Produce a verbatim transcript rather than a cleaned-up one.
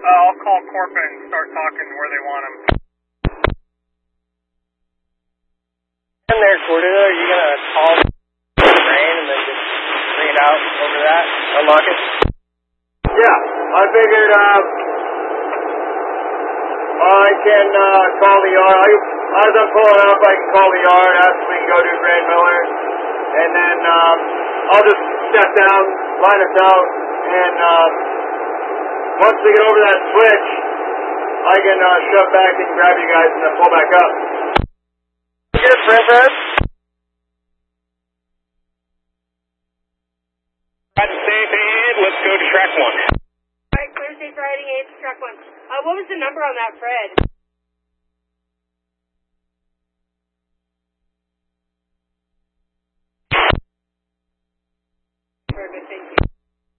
Uh, I'll call Corp and start talking where they want them. In there, Cordova, are you going to call the train and then just bring it out over that, unlock it? Yeah, I figured uh, I can uh, call the yard. I, as I'm pulling up, I can call the yard, ask if we can go to Grand Miller, and then um, I'll just step down, line us out, and uh, once we get over that switch, I can uh, shove back and grab you guys and then pull back up. Good, Princess. Right, safe ahead. Let's go to track one. Alright, clear safe riding, eight to track one. Uh, what was the number on that Fred?